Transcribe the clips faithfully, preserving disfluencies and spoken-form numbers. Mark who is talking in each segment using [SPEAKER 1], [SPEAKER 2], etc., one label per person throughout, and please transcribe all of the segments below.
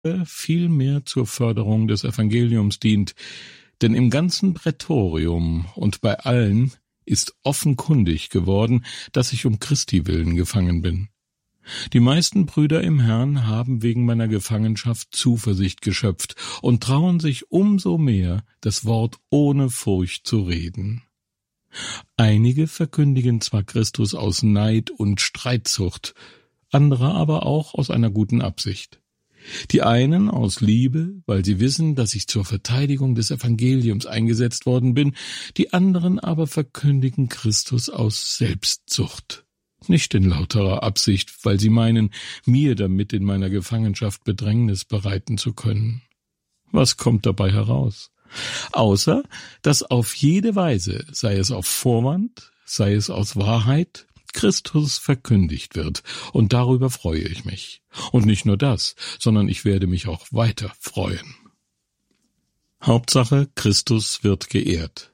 [SPEAKER 1] vielmehr zur Förderung des Evangeliums dient, denn im ganzen Prätorium und bei allen ist offenkundig geworden, dass ich um Christi willen gefangen bin. Die meisten Brüder im Herrn haben wegen meiner Gefangenschaft Zuversicht geschöpft und trauen sich umso mehr, das Wort ohne Furcht zu reden. Einige verkündigen zwar Christus aus Neid und Streitsucht, andere aber auch aus einer guten Absicht. Die einen aus Liebe, weil sie wissen, dass ich zur Verteidigung des Evangeliums eingesetzt worden bin, die anderen aber verkündigen Christus aus Selbstsucht. Nicht in lauterer Absicht, weil sie meinen, mir damit in meiner Gefangenschaft Bedrängnis bereiten zu können. Was kommt dabei heraus? Außer, dass auf jede Weise, sei es auf Vorwand, sei es aus Wahrheit, Christus verkündigt wird, und darüber freue ich mich. Und nicht nur das, sondern ich werde mich auch weiter freuen. Hauptsache, Christus wird geehrt.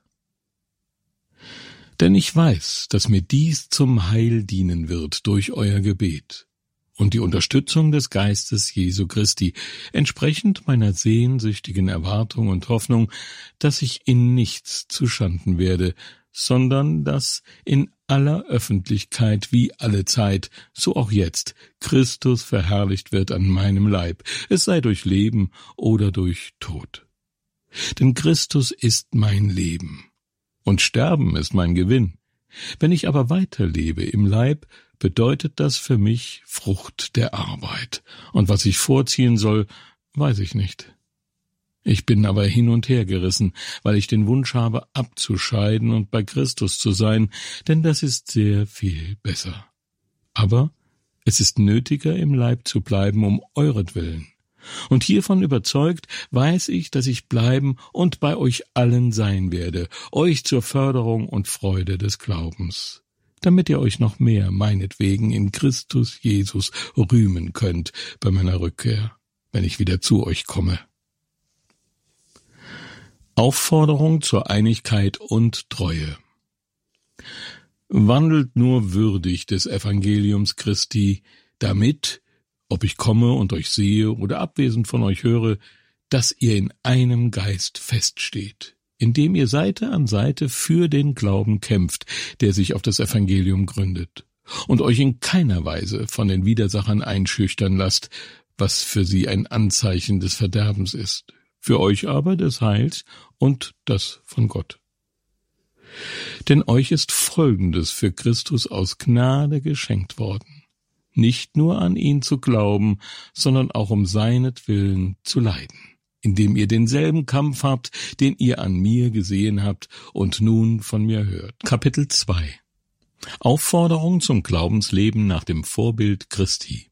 [SPEAKER 1] Denn ich weiß, dass mir dies zum Heil dienen wird durch euer Gebet und die Unterstützung des Geistes Jesu Christi, entsprechend meiner sehnsüchtigen Erwartung und Hoffnung, dass ich in nichts zuschanden werde, sondern dass in aller Öffentlichkeit wie allezeit, so auch jetzt, Christus verherrlicht wird an meinem Leib, es sei durch Leben oder durch Tod. Denn Christus ist mein Leben. Und Sterben ist mein Gewinn. Wenn ich aber weiterlebe im Leib, bedeutet das für mich Frucht der Arbeit. Und was ich vorziehen soll, weiß ich nicht. Ich bin aber hin und her gerissen, weil ich den Wunsch habe, abzuscheiden und bei Christus zu sein, denn das ist sehr viel besser. Aber es ist nötiger, im Leib zu bleiben, um euretwillen. Und hiervon überzeugt, weiß ich, dass ich bleiben und bei euch allen sein werde, euch zur Förderung und Freude des Glaubens, damit ihr euch noch mehr meinetwegen in Christus Jesus rühmen könnt bei meiner Rückkehr, wenn ich wieder zu euch komme. Aufforderung zur Einigkeit und Treue. Wandelt nur würdig des Evangeliums Christi, damit, ob ich komme und euch sehe oder abwesend von euch höre, dass ihr in einem Geist feststeht, indem ihr Seite an Seite für den Glauben kämpft, der sich auf das Evangelium gründet, und euch in keiner Weise von den Widersachern einschüchtern lasst, was für sie ein Anzeichen des Verderbens ist, für euch aber des Heils und das von Gott. Denn euch ist Folgendes für Christus aus Gnade geschenkt worden, nicht nur an ihn zu glauben, sondern auch um seinetwillen zu leiden, indem ihr denselben Kampf habt, den ihr an mir gesehen habt und nun von mir hört. Kapitel zwei. Aufforderung zum Glaubensleben nach dem Vorbild Christi.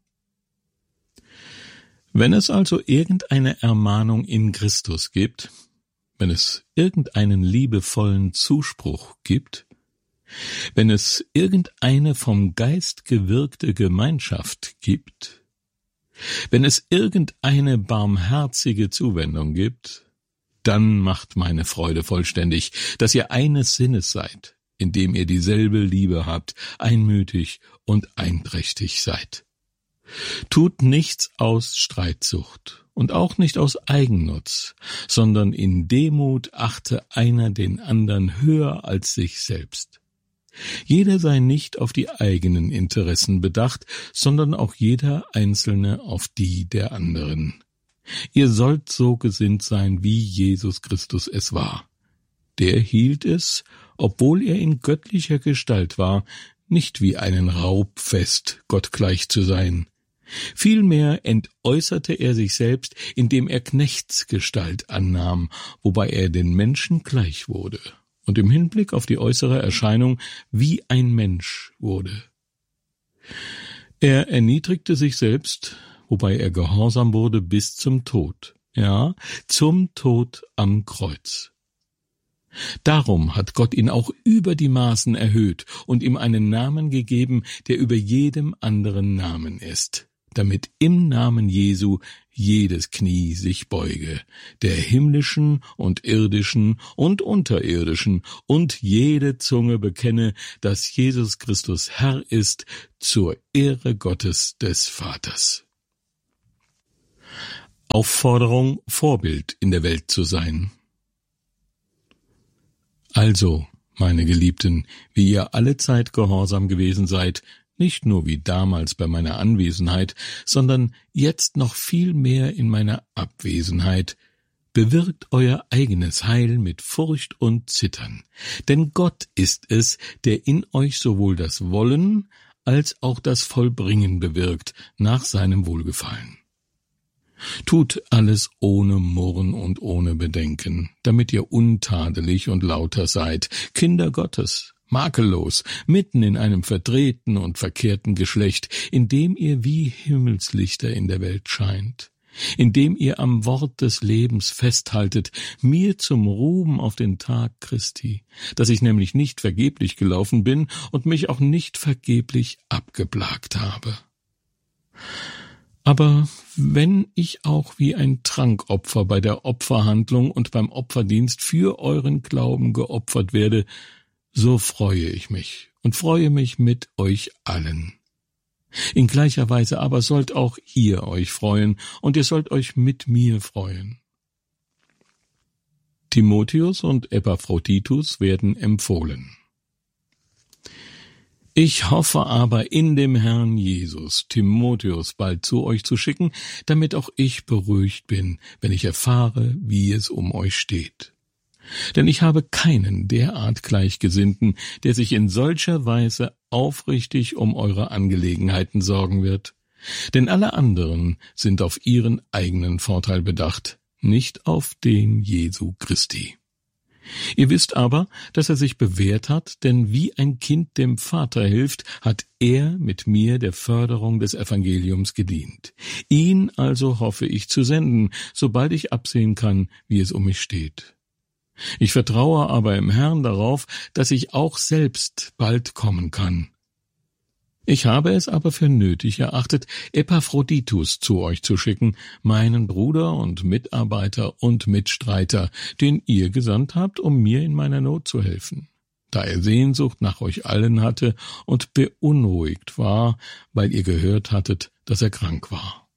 [SPEAKER 1] Wenn es also irgendeine Ermahnung in Christus gibt, wenn es irgendeinen liebevollen Zuspruch gibt, wenn es irgendeine vom Geist gewirkte Gemeinschaft gibt, wenn es irgendeine barmherzige Zuwendung gibt, dann macht meine Freude vollständig, dass ihr eines Sinnes seid, indem ihr dieselbe Liebe habt, einmütig und einträchtig seid. Tut nichts aus Streitsucht und auch nicht aus Eigennutz, sondern in Demut achte einer den anderen höher als sich selbst. Jeder sei nicht auf die eigenen Interessen bedacht, sondern auch jeder Einzelne auf die der anderen. Ihr sollt so gesinnt sein, wie Jesus Christus es war. Der hielt es, obwohl er in göttlicher Gestalt war, nicht wie einen Raub fest, Gott gleich zu sein. Vielmehr entäußerte er sich selbst, indem er Knechtsgestalt annahm, wobei er den Menschen gleich wurde und im Hinblick auf die äußere Erscheinung wie ein Mensch wurde. Er erniedrigte sich selbst, wobei er gehorsam wurde bis zum Tod, ja, zum Tod am Kreuz. Darum hat Gott ihn auch über die Maßen erhöht und ihm einen Namen gegeben, der über jedem anderen Namen ist, damit im Namen Jesu jedes Knie sich beuge, der himmlischen und irdischen und unterirdischen, und jede Zunge bekenne, dass Jesus Christus Herr ist, zur Ehre Gottes des Vaters. Aufforderung, Vorbild in der Welt zu sein. Also, meine Geliebten, wie ihr allezeit gehorsam gewesen seid, nicht nur wie damals bei meiner Anwesenheit, sondern jetzt noch viel mehr in meiner Abwesenheit, bewirkt euer eigenes Heil mit Furcht und Zittern, denn Gott ist es, der in euch sowohl das Wollen als auch das Vollbringen bewirkt nach seinem Wohlgefallen. Tut alles ohne Murren und ohne Bedenken, damit ihr untadelig und lauter seid, Kinder Gottes, makellos, mitten in einem verdrehten und verkehrten Geschlecht, in dem ihr wie Himmelslichter in der Welt scheint, indem ihr am Wort des Lebens festhaltet, mir zum Ruhm auf den Tag Christi, dass ich nämlich nicht vergeblich gelaufen bin und mich auch nicht vergeblich abgeplagt habe. Aber wenn ich auch wie ein Trankopfer bei der Opferhandlung und beim Opferdienst für euren Glauben geopfert werde, so freue ich mich und freue mich mit euch allen. In gleicher Weise aber sollt auch ihr euch freuen, und ihr sollt euch mit mir freuen. Timotheus und Epaphroditus werden empfohlen. Ich hoffe aber in dem Herrn Jesus, Timotheus bald zu euch zu schicken, damit auch ich beruhigt bin, wenn ich erfahre, wie es um euch steht. Denn ich habe keinen derart Gleichgesinnten, der sich in solcher Weise aufrichtig um eure Angelegenheiten sorgen wird. Denn alle anderen sind auf ihren eigenen Vorteil bedacht, nicht auf den Jesu Christi. Ihr wisst aber, dass er sich bewährt hat, denn wie ein Kind dem Vater hilft, hat er mit mir der Förderung des Evangeliums gedient. Ihn also hoffe ich zu senden, sobald ich absehen kann, wie es um mich steht. Ich vertraue aber im Herrn darauf, dass ich auch selbst bald kommen kann. Ich habe es aber für nötig erachtet, Epaphroditus zu euch zu schicken, meinen Bruder und Mitarbeiter und Mitstreiter, den ihr gesandt habt, um mir in meiner Not zu helfen, da er Sehnsucht nach euch allen hatte und beunruhigt war, weil ihr gehört hattet, dass er krank war.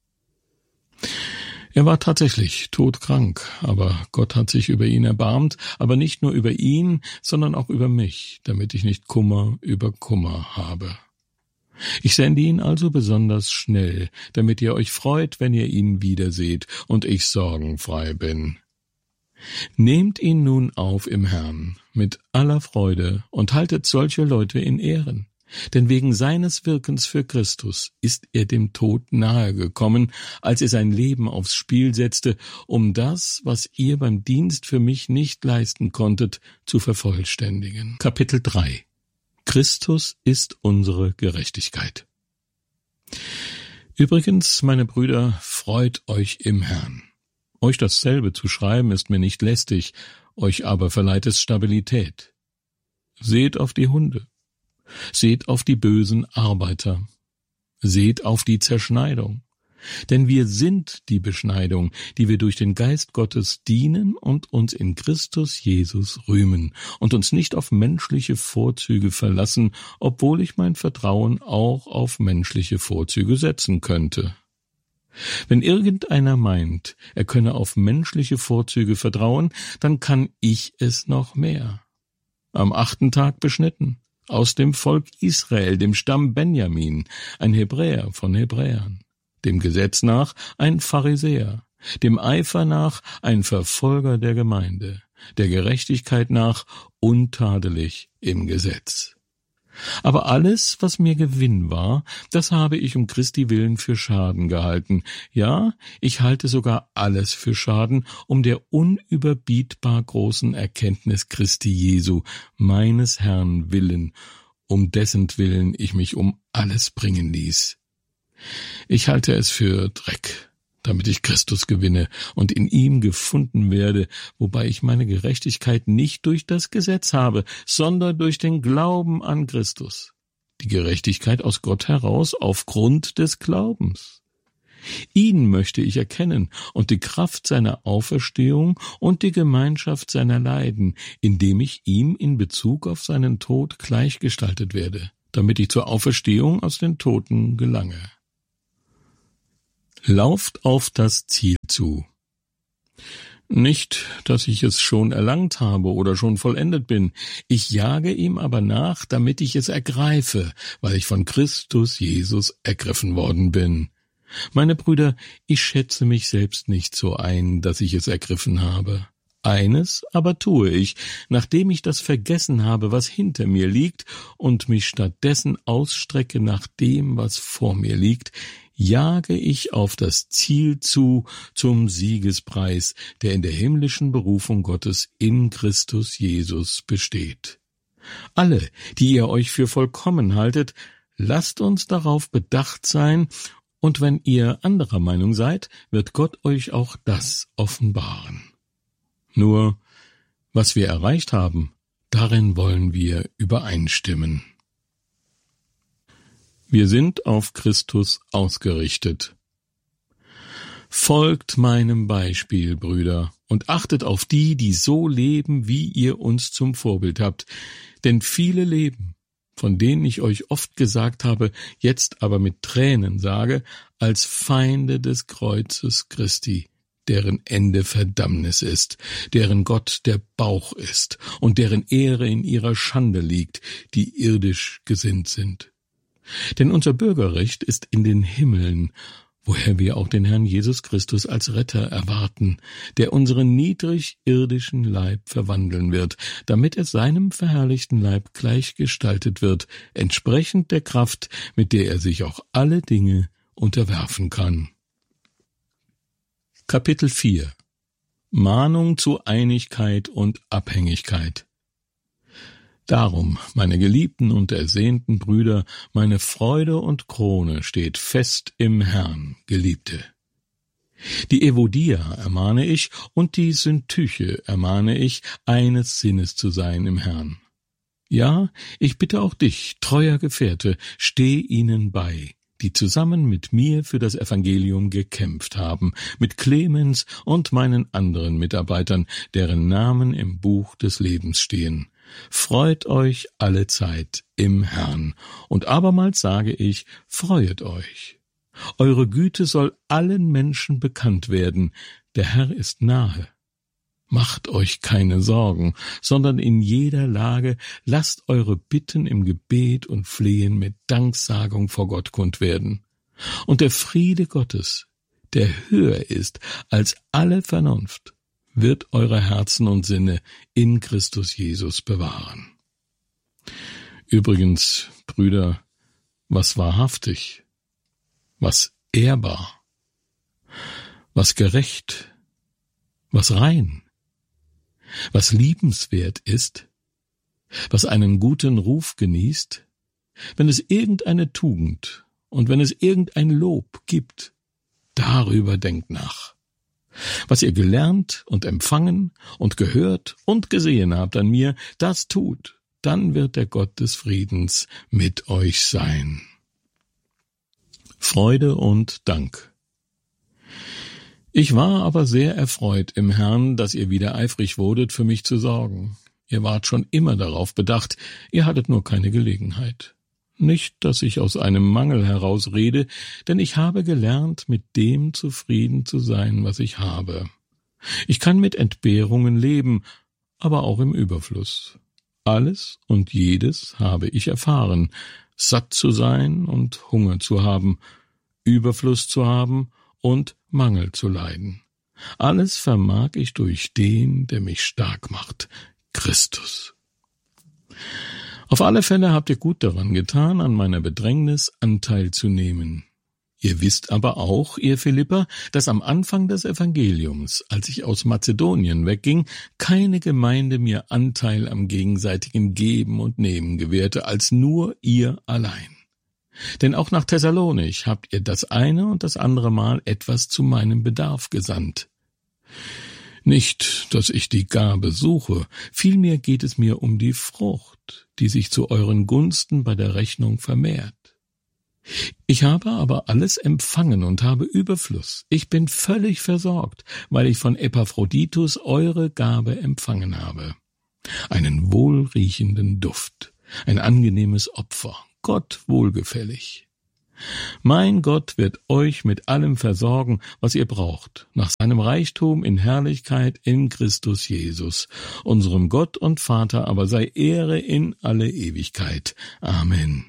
[SPEAKER 1] Er war tatsächlich todkrank, aber Gott hat sich über ihn erbarmt, aber nicht nur über ihn, sondern auch über mich, damit ich nicht Kummer über Kummer habe. Ich sende ihn also besonders schnell, damit ihr euch freut, wenn ihr ihn wiederseht und ich sorgenfrei bin. Nehmt ihn nun auf im Herrn mit aller Freude und haltet solche Leute in Ehren. Denn wegen seines Wirkens für Christus ist er dem Tod nahe gekommen, als er sein Leben aufs Spiel setzte, um das, was ihr beim Dienst für mich nicht leisten konntet, zu vervollständigen. Kapitel drei. Christus ist unsere Gerechtigkeit. Übrigens, meine Brüder, freut euch im Herrn. Euch dasselbe zu schreiben ist mir nicht lästig, euch aber verleiht es Stabilität. Seht auf die Hunde. Seht auf die bösen Arbeiter. Seht auf die Zerschneidung. Denn wir sind die Beschneidung, die wir durch den Geist Gottes dienen und uns in Christus Jesus rühmen und uns nicht auf menschliche Vorzüge verlassen, obwohl ich mein Vertrauen auch auf menschliche Vorzüge setzen könnte. Wenn irgendeiner meint, er könne auf menschliche Vorzüge vertrauen, dann kann ich es noch mehr. Am achten Tag beschnitten, aus dem Volk Israel, dem Stamm Benjamin, ein Hebräer von Hebräern, dem Gesetz nach ein Pharisäer, dem Eifer nach ein Verfolger der Gemeinde, der Gerechtigkeit nach untadelig im Gesetz. Aber alles, was mir Gewinn war, das habe ich um Christi willen für Schaden gehalten. Ja, ich halte sogar alles für Schaden, um der unüberbietbar großen Erkenntnis Christi Jesu, meines Herrn willen, um dessen Willen ich mich um alles bringen ließ. Ich halte es für Dreck, damit ich Christus gewinne und in ihm gefunden werde, wobei ich meine Gerechtigkeit nicht durch das Gesetz habe, sondern durch den Glauben an Christus. Die Gerechtigkeit aus Gott heraus aufgrund des Glaubens. Ihn möchte ich erkennen und die Kraft seiner Auferstehung und die Gemeinschaft seiner Leiden, indem ich ihm in Bezug auf seinen Tod gleichgestaltet werde, damit ich zur Auferstehung aus den Toten gelange. Lauft auf das Ziel zu. Nicht, dass ich es schon erlangt habe oder schon vollendet bin. Ich jage ihm aber nach, damit ich es ergreife, weil ich von Christus Jesus ergriffen worden bin. Meine Brüder, ich schätze mich selbst nicht so ein, dass ich es ergriffen habe. Eines aber tue ich, nachdem ich das vergessen habe, was hinter mir liegt, und mich stattdessen ausstrecke nach dem, was vor mir liegt, jage ich auf das Ziel zu, zum Siegespreis, der in der himmlischen Berufung Gottes in Christus Jesus besteht. Alle, die ihr euch für vollkommen haltet, lasst uns darauf bedacht sein, und wenn ihr anderer Meinung seid, wird Gott euch auch das offenbaren. Nur, was wir erreicht haben, darin wollen wir übereinstimmen. Wir sind auf Christus ausgerichtet. Folgt meinem Beispiel, Brüder, und achtet auf die, die so leben, wie ihr uns zum Vorbild habt. Denn viele leben, von denen ich euch oft gesagt habe, jetzt aber mit Tränen sage, als Feinde des Kreuzes Christi, deren Ende Verdammnis ist, deren Gott der Bauch ist und deren Ehre in ihrer Schande liegt, die irdisch gesinnt sind. Denn unser Bürgerrecht ist in den Himmeln, woher wir auch den Herrn Jesus Christus als Retter erwarten, der unseren niedrig irdischen Leib verwandeln wird, damit er seinem verherrlichten Leib gleichgestaltet wird, entsprechend der Kraft, mit der er sich auch alle Dinge unterwerfen kann. Kapitel vier. Mahnung zu Einigkeit und Abhängigkeit. Darum, meine geliebten und ersehnten Brüder, meine Freude und Krone steht fest im Herrn, Geliebte. Die Evodia ermahne ich und die Syntyche ermahne ich, eines Sinnes zu sein im Herrn. Ja, ich bitte auch dich, treuer Gefährte, steh ihnen bei, die zusammen mit mir für das Evangelium gekämpft haben, mit Clemens und meinen anderen Mitarbeitern, deren Namen im Buch des Lebens stehen. Freut euch allezeit im Herrn. Und abermals sage ich, freuet euch. Eure Güte soll allen Menschen bekannt werden. Der Herr ist nahe. Macht euch keine Sorgen, sondern in jeder Lage lasst eure Bitten im Gebet und Flehen mit Danksagung vor Gott kund werden. Und der Friede Gottes, der höher ist als alle Vernunft, wird eure Herzen und Sinne in Christus Jesus bewahren. Übrigens, Brüder, was wahrhaftig, was ehrbar, was gerecht, was rein, was liebenswert ist, was einen guten Ruf genießt, wenn es irgendeine Tugend und wenn es irgendein Lob gibt, darüber denkt nach. Was ihr gelernt und empfangen und gehört und gesehen habt an mir, das tut, dann wird der Gott des Friedens mit euch sein. Freude und Dank. Ich war aber sehr erfreut im Herrn, dass ihr wieder eifrig wurdet, für mich zu sorgen. Ihr wart schon immer darauf bedacht, ihr hattet nur keine Gelegenheit. Nicht, dass ich aus einem Mangel heraus rede, denn ich habe gelernt, mit dem zufrieden zu sein, was ich habe. Ich kann mit Entbehrungen leben, aber auch im Überfluss. Alles und jedes habe ich erfahren, satt zu sein und Hunger zu haben, Überfluss zu haben und Mangel zu leiden. Alles vermag ich durch den, der mich stark macht, Christus. Auf alle Fälle habt ihr gut daran getan, an meiner Bedrängnis Anteil zu nehmen. Ihr wisst aber auch, ihr Philipper, dass am Anfang des Evangeliums, als ich aus Mazedonien wegging, keine Gemeinde mir Anteil am gegenseitigen Geben und Nehmen gewährte, als nur ihr allein. Denn auch nach Thessalonich habt ihr das eine und das andere Mal etwas zu meinem Bedarf gesandt. Nicht, dass ich die Gabe suche, vielmehr geht es mir um die Frucht, die sich zu euren Gunsten bei der Rechnung vermehrt. Ich habe aber alles empfangen und habe Überfluss. Ich bin völlig versorgt, weil ich von Epaphroditus eure Gabe empfangen habe. Einen wohlriechenden Duft, ein angenehmes Opfer, Gott wohlgefällig. Mein Gott wird euch mit allem versorgen, was ihr braucht, nach seinem Reichtum in Herrlichkeit in Christus Jesus. Unserem Gott und Vater aber sei Ehre in alle Ewigkeit. Amen.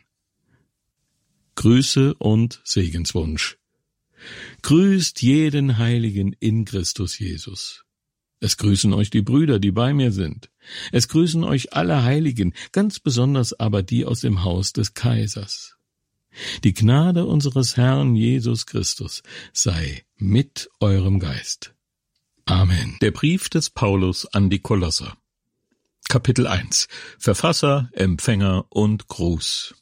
[SPEAKER 1] Grüße und Segenswunsch. Grüßt jeden Heiligen in Christus Jesus. Es grüßen euch die Brüder, die bei mir sind. Es grüßen euch alle Heiligen, ganz besonders aber die aus dem Haus des Kaisers. Die Gnade unseres Herrn Jesus Christus sei mit eurem Geist. Amen. Der Brief des Paulus an die Kolosser. Kapitel eins. Verfasser, Empfänger und Gruß.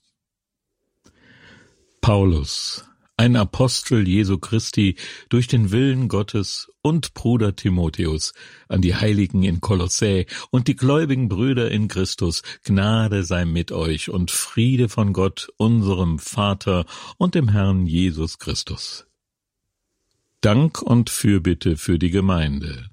[SPEAKER 1] Paulus, ein Apostel Jesu Christi durch den Willen Gottes und Bruder Timotheus, an die Heiligen in Kolossä und die gläubigen Brüder in Christus, Gnade sei mit euch und Friede von Gott, unserem Vater und dem Herrn Jesus Christus. Dank und Fürbitte für die Gemeinde.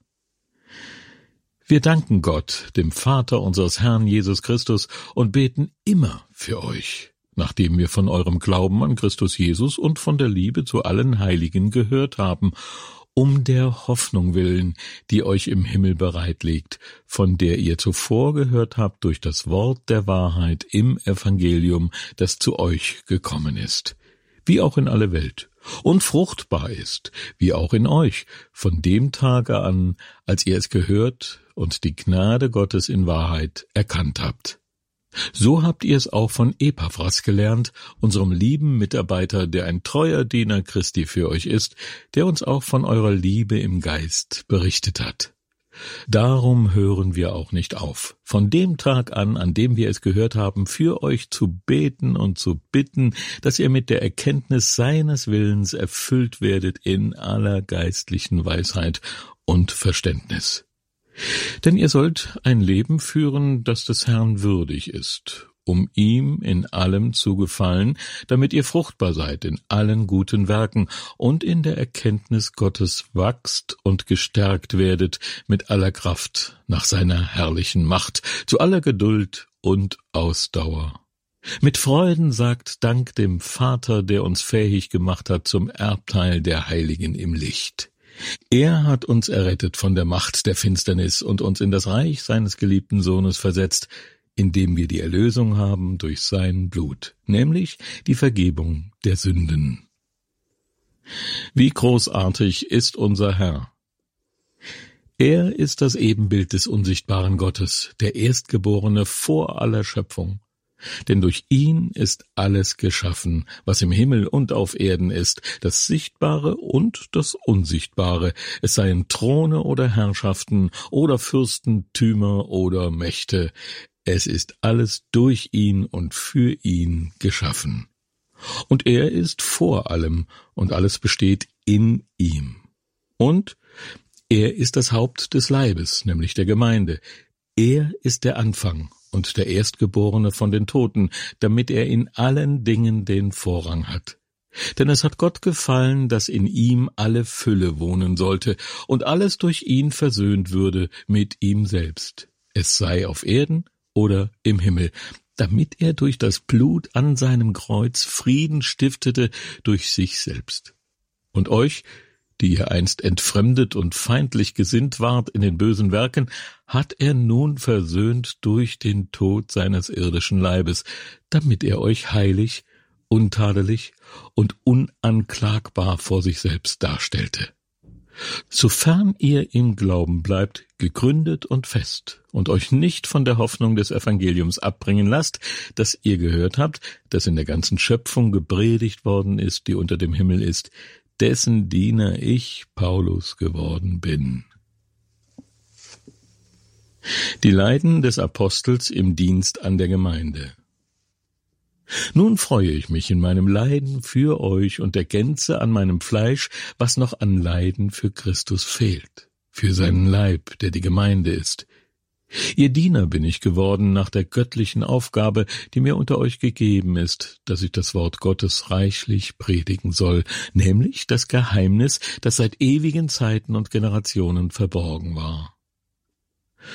[SPEAKER 1] Wir danken Gott, dem Vater unseres Herrn Jesus Christus, und beten immer für euch, nachdem wir von eurem Glauben an Christus Jesus und von der Liebe zu allen Heiligen gehört haben, um der Hoffnung willen, die euch im Himmel bereit liegt, von der ihr zuvor gehört habt durch das Wort der Wahrheit im Evangelium, das zu euch gekommen ist, wie auch in alle Welt, und fruchtbar ist, wie auch in euch, von dem Tage an, als ihr es gehört und die Gnade Gottes in Wahrheit erkannt habt. So habt ihr es auch von Epaphras gelernt, unserem lieben Mitarbeiter, der ein treuer Diener Christi für euch ist, der uns auch von eurer Liebe im Geist berichtet hat. Darum hören wir auch nicht auf, von dem Tag an, an dem wir es gehört haben, für euch zu beten und zu bitten, dass ihr mit der Erkenntnis seines Willens erfüllt werdet in aller geistlichen Weisheit und Verständnis. Denn ihr sollt ein Leben führen, das des Herrn würdig ist, um ihm in allem zu gefallen, damit ihr fruchtbar seid in allen guten Werken und in der Erkenntnis Gottes wachst und gestärkt werdet mit aller Kraft nach seiner herrlichen Macht, zu aller Geduld und Ausdauer. Mit Freuden sagt Dank dem Vater, der uns fähig gemacht hat zum Erbteil der Heiligen im Licht. Er hat uns errettet von der Macht der Finsternis und uns in das Reich seines geliebten Sohnes versetzt, indem wir die Erlösung haben durch sein Blut, nämlich die Vergebung der Sünden. Wie großartig ist unser Herr! Er ist das Ebenbild des unsichtbaren Gottes, der Erstgeborene vor aller Schöpfung. Denn durch ihn ist alles geschaffen, was im Himmel und auf Erden ist, das Sichtbare und das Unsichtbare, es seien Throne oder Herrschaften oder Fürstentümer oder Mächte. Es ist alles durch ihn und für ihn geschaffen. Und er ist vor allem, und alles besteht in ihm. Und er ist das Haupt des Leibes, nämlich der Gemeinde. Er ist der Anfang und der Erstgeborene von den Toten, damit er in allen Dingen den Vorrang hat. Denn es hat Gott gefallen, dass in ihm alle Fülle wohnen sollte und alles durch ihn versöhnt würde mit ihm selbst, es sei auf Erden oder im Himmel, damit er durch das Blut an seinem Kreuz Frieden stiftete durch sich selbst. Und euch, die ihr einst entfremdet und feindlich gesinnt wart in den bösen Werken, hat er nun versöhnt durch den Tod seines irdischen Leibes, damit er euch heilig, untadelig und unanklagbar vor sich selbst darstellte. Sofern ihr im Glauben bleibt, gegründet und fest, und euch nicht von der Hoffnung des Evangeliums abbringen lasst, das ihr gehört habt, das in der ganzen Schöpfung gepredigt worden ist, die unter dem Himmel ist, dessen Diener ich, Paulus, geworden bin. Die Leiden des Apostels im Dienst an der Gemeinde. Nun freue ich mich in meinem Leiden für euch und ergänze an meinem Fleisch, was noch an Leiden für Christus fehlt, für seinen Leib, der die Gemeinde ist. Ihr Diener bin ich geworden nach der göttlichen Aufgabe, die mir unter euch gegeben ist, dass ich das Wort Gottes reichlich predigen soll, nämlich das Geheimnis, das seit ewigen Zeiten und Generationen verborgen war.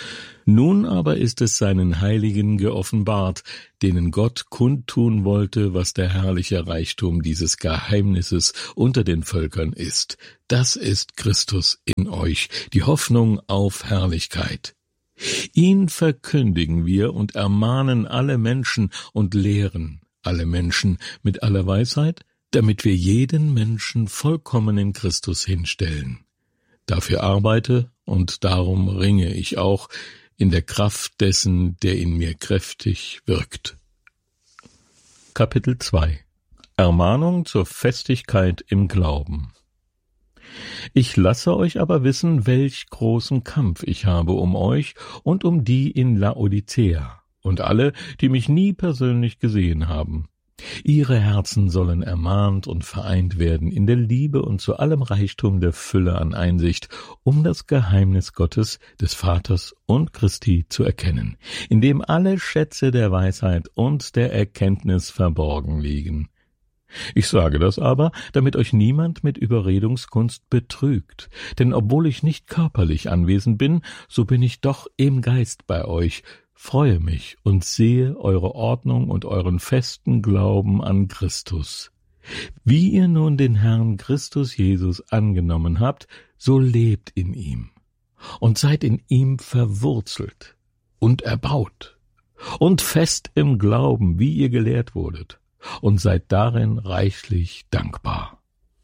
[SPEAKER 1] Nun aber ist es seinen Heiligen geoffenbart, denen Gott kundtun wollte, was der herrliche Reichtum dieses Geheimnisses unter den Völkern ist. Das ist Christus in euch, die Hoffnung auf Herrlichkeit. Ihn verkündigen wir und ermahnen alle Menschen und lehren alle Menschen mit aller Weisheit, damit wir jeden Menschen vollkommen in Christus hinstellen. Dafür arbeite und darum ringe ich auch in der Kraft dessen, der in mir kräftig wirkt. Kapitel zwei. Ermahnung zur Festigkeit im Glauben. Ich lasse euch aber wissen, welch großen Kampf ich habe um euch und um die in Laodicea und alle, die mich nie persönlich gesehen haben. Ihre Herzen sollen ermahnt und vereint werden in der Liebe und zu allem Reichtum der Fülle an Einsicht, um das Geheimnis Gottes, des Vaters und Christi zu erkennen, in dem alle Schätze der Weisheit und der Erkenntnis verborgen liegen. Ich sage das aber, damit euch niemand mit Überredungskunst betrügt, denn obwohl ich nicht körperlich anwesend bin, so bin ich doch im Geist bei euch, freue mich und sehe eure Ordnung und euren festen Glauben an Christus. Wie ihr nun den Herrn Christus Jesus angenommen habt, so lebt in ihm und seid in ihm verwurzelt und erbaut und fest im Glauben, wie ihr gelehrt wurdet, und seid darin reichlich dankbar.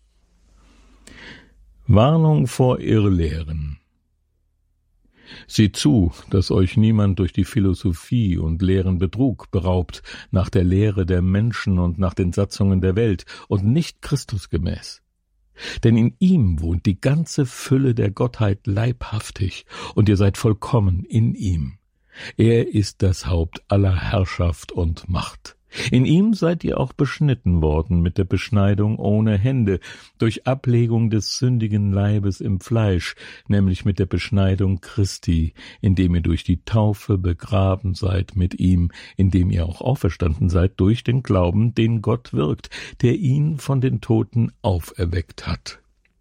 [SPEAKER 1] Warnung vor Irrlehren. Seht zu, dass euch niemand durch die Philosophie und leeren Betrug beraubt, nach der Lehre der Menschen und nach den Satzungen der Welt und nicht Christusgemäß. Denn in ihm wohnt die ganze Fülle der Gottheit leibhaftig, und ihr seid vollkommen in ihm. Er ist das Haupt aller Herrschaft und Macht. In ihm seid ihr auch beschnitten worden mit der Beschneidung ohne Hände, durch Ablegung des sündigen Leibes im Fleisch, nämlich mit der Beschneidung Christi, indem ihr durch die Taufe begraben seid mit ihm, indem ihr auch auferstanden seid durch den Glauben, den Gott wirkt, der ihn von den Toten auferweckt hat.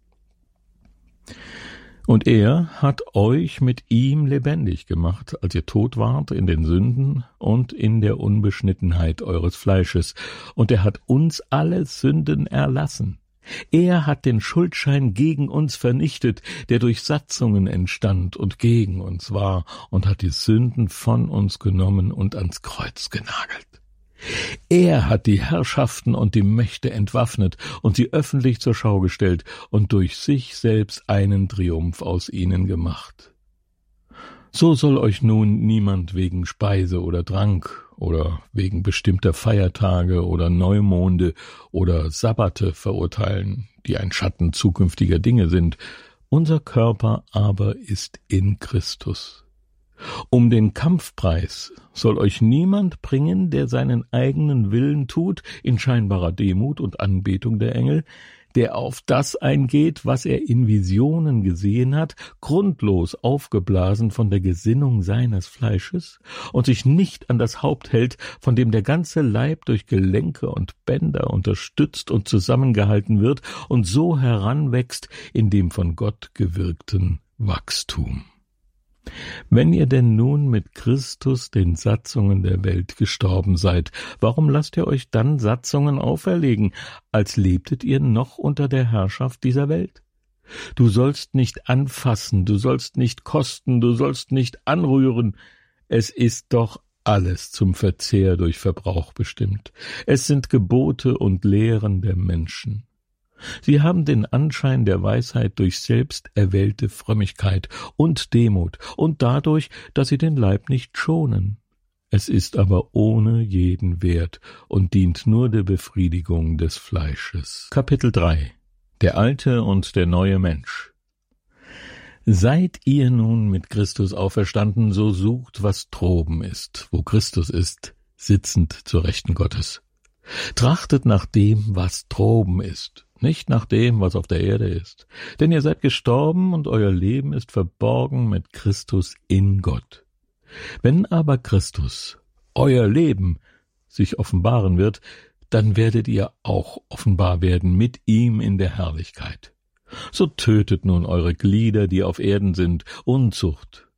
[SPEAKER 1] Und er hat euch mit ihm lebendig gemacht, als ihr tot wart in den Sünden und in der Unbeschnittenheit eures Fleisches, und er hat uns alle Sünden erlassen. Er hat den Schuldschein gegen uns vernichtet, der durch Satzungen entstand und gegen uns war, und hat die Sünden von uns genommen und ans Kreuz genagelt. Er hat die Herrschaften und die Mächte entwaffnet und sie öffentlich zur Schau gestellt und durch sich selbst einen Triumph aus ihnen gemacht. So soll euch nun niemand wegen Speise oder Trank oder wegen bestimmter Feiertage oder Neumonde oder Sabbate verurteilen, die ein Schatten zukünftiger Dinge sind. Unser Körper aber ist in Christus. Um den Kampfpreis soll euch niemand bringen, der seinen eigenen Willen tut, in scheinbarer Demut und Anbetung der Engel, der auf das eingeht, was er in Visionen gesehen hat, grundlos aufgeblasen von der Gesinnung seines Fleisches und sich nicht an das Haupt hält, von dem der ganze Leib durch Gelenke und Bänder unterstützt und zusammengehalten wird und so heranwächst in dem von Gott gewirkten Wachstum. Wenn ihr denn nun mit Christus den Satzungen der Welt gestorben seid, warum lasst ihr euch dann Satzungen auferlegen, als lebtet ihr noch unter der Herrschaft dieser Welt? Du sollst nicht anfassen, du sollst nicht kosten, du sollst nicht anrühren. Es ist doch alles zum Verzehr durch Verbrauch bestimmt. Es sind Gebote und Lehren der Menschen. Sie haben den Anschein der Weisheit durch selbst erwählte Frömmigkeit und Demut und dadurch, dass sie den Leib nicht schonen. Es ist aber ohne jeden Wert und dient nur der Befriedigung des Fleisches. Kapitel drei. Der alte und der neue Mensch. Seid ihr nun mit Christus auferstanden, so sucht, was droben ist, wo Christus ist, sitzend zur Rechten Gottes. Trachtet nach dem, was droben ist, nicht nach dem, was auf der Erde ist. Denn ihr seid gestorben und euer Leben ist verborgen mit Christus in Gott. Wenn aber Christus, euer Leben, sich offenbaren wird, dann werdet ihr auch offenbar werden mit ihm in der Herrlichkeit. So tötet nun eure Glieder, die auf Erden sind, Unzucht,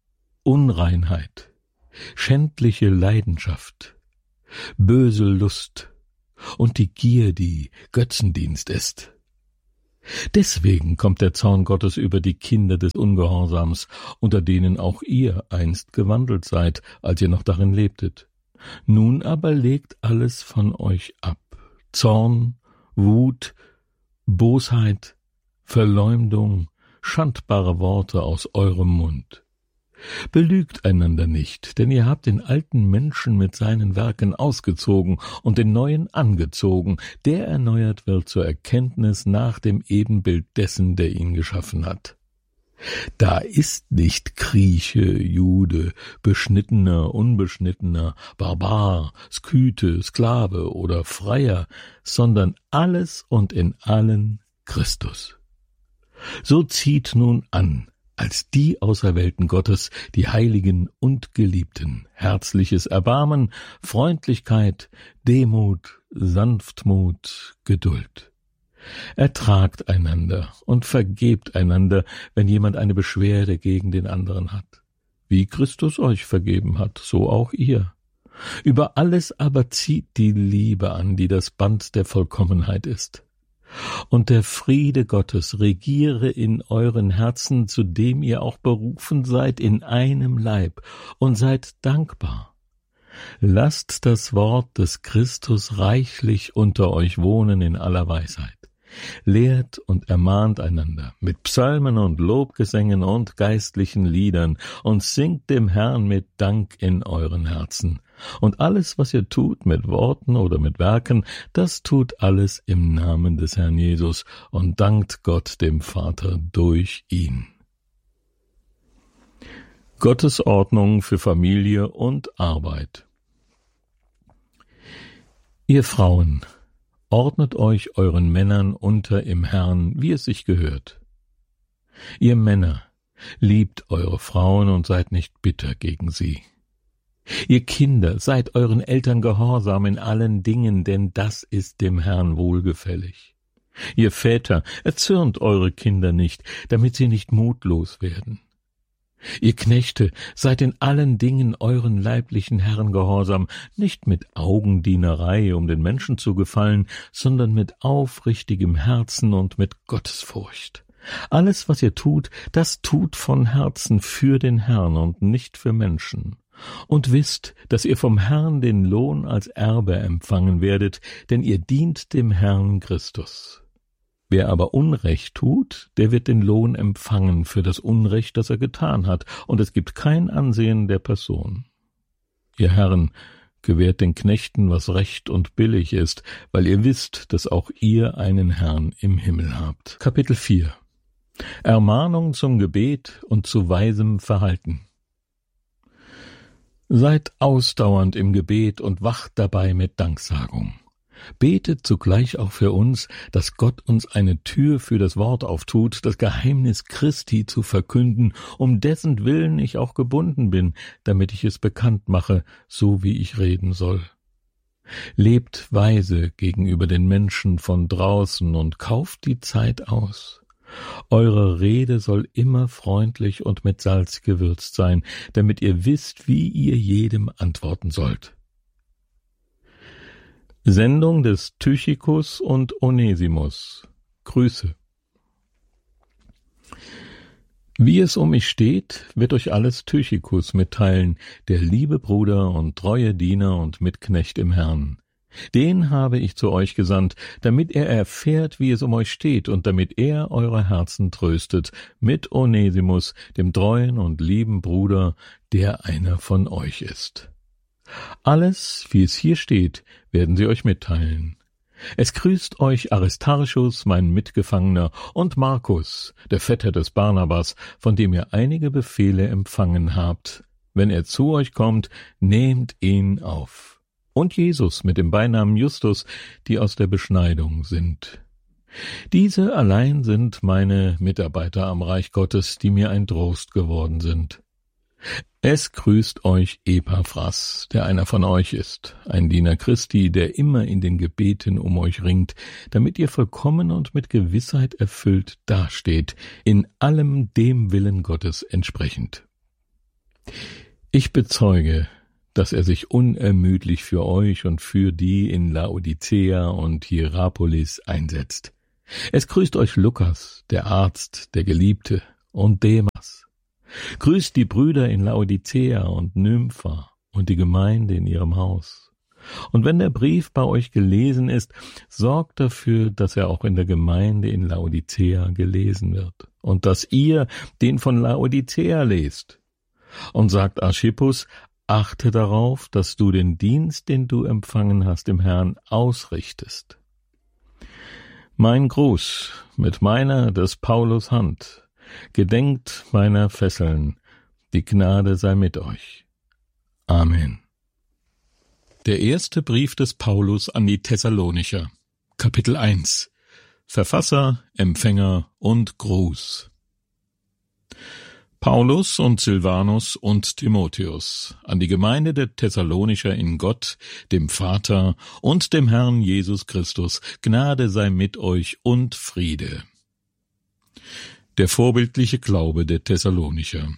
[SPEAKER 1] Unreinheit, schändliche Leidenschaft, böse Lust und die Gier, die Götzendienst ist. Deswegen kommt der Zorn Gottes über die Kinder des Ungehorsams, unter denen auch ihr einst gewandelt seid, als ihr noch darin lebtet. Nun aber legt alles von euch ab: Zorn, Wut, Bosheit, Verleumdung, schandbare Worte aus eurem Mund. Belügt einander nicht, denn ihr habt den alten Menschen mit seinen Werken ausgezogen und den neuen angezogen, der erneuert wird zur Erkenntnis nach dem Ebenbild dessen, der ihn geschaffen hat. Da ist nicht Grieche, Jude, Beschnittener, Unbeschnittener, Barbar, Skythe, Sklave oder Freier, sondern alles und in allen Christus. So zieht nun an, als die Auserwählten Gottes, die Heiligen und Geliebten, herzliches Erbarmen, Freundlichkeit, Demut, Sanftmut, Geduld. Ertragt einander und vergebt einander, wenn jemand eine Beschwerde gegen den anderen hat. Wie Christus euch vergeben hat, so auch ihr. Über alles aber zieht die Liebe an, die das Band der Vollkommenheit ist. Und der Friede Gottes regiere in euren Herzen, zu dem ihr auch berufen seid, in einem Leib, und seid dankbar. Lasst das Wort des Christus reichlich unter euch wohnen in aller Weisheit. Lehrt und ermahnt einander mit Psalmen und Lobgesängen und geistlichen Liedern und singt dem Herrn mit Dank in euren Herzen. Und alles, was ihr tut, mit Worten oder mit Werken, das tut alles im Namen des Herrn Jesus und dankt Gott dem Vater durch ihn. Gottes Ordnung für Familie und Arbeit. Ihr Frauen, ordnet euch euren Männern unter im Herrn, wie es sich gehört. Ihr Männer, liebt eure Frauen und seid nicht bitter gegen sie. Ihr Kinder, seid euren Eltern gehorsam in allen Dingen, denn das ist dem Herrn wohlgefällig. Ihr Väter, erzürnt eure Kinder nicht, damit sie nicht mutlos werden. Ihr Knechte, seid in allen Dingen euren leiblichen Herren gehorsam, nicht mit Augendienerei, um den Menschen zu gefallen, sondern mit aufrichtigem Herzen und mit Gottesfurcht. Alles, was ihr tut, das tut von Herzen für den Herrn und nicht für Menschen. Und wisst, dass ihr vom Herrn den Lohn als Erbe empfangen werdet, denn ihr dient dem Herrn Christus. Wer aber Unrecht tut, der wird den Lohn empfangen für das Unrecht, das er getan hat, und es gibt kein Ansehen der Person. Ihr Herren, gewährt den Knechten, was recht und billig ist, weil ihr wisst, dass auch ihr einen Herrn im Himmel habt. Kapitel vier. Ermahnung zum Gebet und zu weisem Verhalten. Seid ausdauernd im Gebet und wacht dabei mit Danksagung. Betet zugleich auch für uns, dass Gott uns eine Tür für das Wort auftut, das Geheimnis Christi zu verkünden, um dessen Willen ich auch gebunden bin, damit ich es bekannt mache, so wie ich reden soll. Lebt weise gegenüber den Menschen von draußen und kauft die Zeit aus. Eure Rede soll immer freundlich und mit Salz gewürzt sein, damit ihr wisst, wie ihr jedem antworten sollt. Sendung des Tychikus und Onesimus. Grüße. Wie es um mich steht, wird euch alles Tychikus mitteilen, der liebe Bruder und treue Diener und Mitknecht im Herrn. Den habe ich zu euch gesandt, damit er erfährt, wie es um euch steht, und damit er eure Herzen tröstet, mit Onesimus, dem treuen und lieben Bruder, der einer von euch ist. Alles, wie es hier steht, werden sie euch mitteilen. Es grüßt euch Aristarchus, mein Mitgefangener, und Markus, der Vetter des Barnabas, von dem ihr einige Befehle empfangen habt. Wenn er zu euch kommt, nehmt ihn auf. Und Jesus mit dem Beinamen Justus, die aus der Beschneidung sind. Diese allein sind meine Mitarbeiter am Reich Gottes, die mir ein Trost geworden sind. Es grüßt euch Epaphras, der einer von euch ist, ein Diener Christi, der immer in den Gebeten um euch ringt, damit ihr vollkommen und mit Gewissheit erfüllt dasteht, in allem dem Willen Gottes entsprechend. Ich bezeuge, dass er sich unermüdlich für euch und für die in Laodicea und Hierapolis einsetzt. Es grüßt euch Lukas, der Arzt, der Geliebte, und Demas. Grüßt die Brüder in Laodicea und Nympha und die Gemeinde in ihrem Haus. Und wenn der Brief bei euch gelesen ist, sorgt dafür, dass er auch in der Gemeinde in Laodicea gelesen wird und dass ihr den von Laodicea lest. Und sagt Archippus, achte darauf, dass du den Dienst, den du empfangen hast im Herrn, ausrichtest. Mein Gruß mit meiner des Paulus Hand, gedenkt meiner Fesseln, die Gnade sei mit euch. Amen. Der erste Brief des Paulus an die Thessalonicher, Kapitel eins. Verfasser, Empfänger und Gruß. Paulus und Silvanus und Timotheus, an die Gemeinde der Thessalonicher in Gott, dem Vater und dem Herrn Jesus Christus, Gnade sei mit euch und Friede. Der vorbildliche Glaube der Thessalonicher.